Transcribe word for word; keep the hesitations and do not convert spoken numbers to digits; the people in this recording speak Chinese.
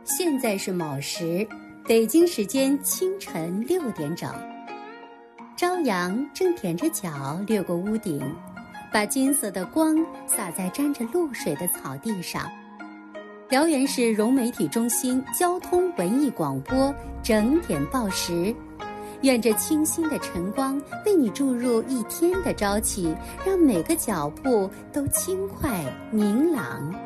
现在是卯时，北京时间清晨六点整。朝阳正踮着脚掠过屋顶，把金色的光洒在沾着露水的草地上。辽源市融媒体中心交通文艺广播整点报时，愿这清新的晨光为你注入一天的朝气，让每个脚步都轻快明朗。